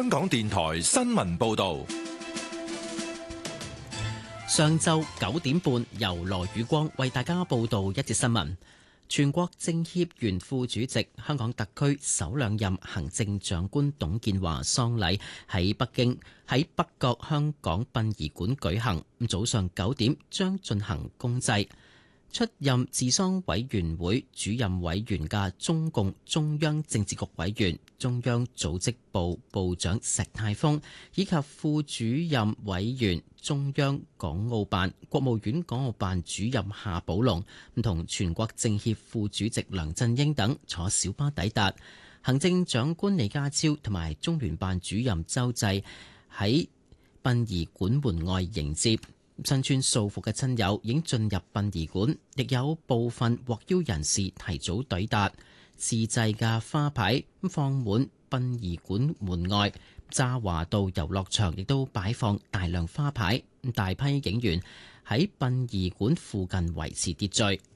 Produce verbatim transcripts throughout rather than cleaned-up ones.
香港電台新聞報道。 上晝九點半，由羅宇光為大家報道一節新聞。全國政協原副主席、香港特區首兩任行政長官董建華喪禮喺北京喺北角香港殯儀館舉行。早上九點將進行公祭。出任治喪委員會主任委員嘅中共中央政治局委員、中央組織部部長石泰峰，以及副主任委員、中央港澳辦、國務院港澳辦主任夏寶龍，同全國政協副主席梁振英等坐小巴抵達。行政長官李家超同埋中聯辦主任周濟喺殯儀館門外迎接。身穿素服嘅親友已經進入殯儀館，亦有部分獲邀人士提早抵達。自製嘅花牌放滿殯儀館門外，渣華道遊樂場亦都擺放大量花牌。大批警員喺殯儀館附近維持秩序。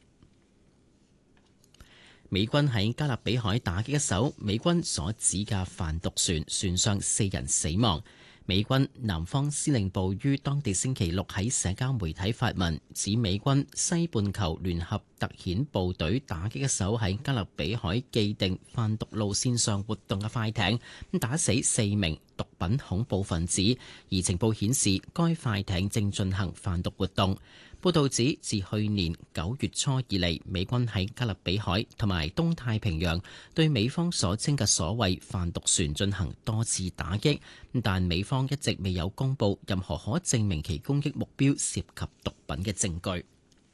美軍喺加勒比海打擊一艘美軍所指嘅販毒船，船上四人死亡。美軍南方司令部於當地星期六喺社交媒體發文，指美軍西半球聯合特遣部隊打擊一艘喺加勒比海既定販毒路線上活動嘅快艇，打死四名毒品恐怖分子，而情報顯示該快艇正進行販毒活動。報導指，自去年九月初以嚟，美軍喺加勒比海同埋東太平洋對美方所稱嘅所謂販毒船進行多次打擊，但美方一直未有公布任何可證明其攻擊目標涉及毒品嘅證據。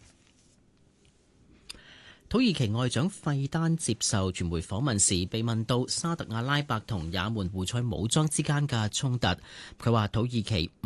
土耳其外長費丹接受傳媒訪問時，被問到沙特阿拉伯同也門胡塞武裝之間嘅衝突，佢話土耳其